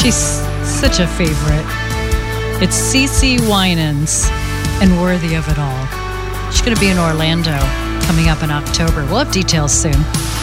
She's such a favorite. It's CeCe Winans and Worthy of It All. She's going to be in Orlando coming up in October. We'll have details soon.